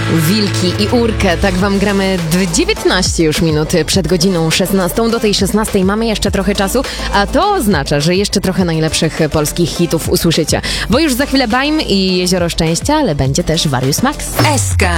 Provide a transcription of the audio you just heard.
Wilki i Urkę, tak wam gramy 19 już minut przed godziną 16. Do tej 16 mamy jeszcze trochę czasu, a to oznacza, że jeszcze trochę najlepszych polskich hitów usłyszycie. Bo już za chwilę Bajm i Jezioro Szczęścia, ale będzie też Warius Max. SK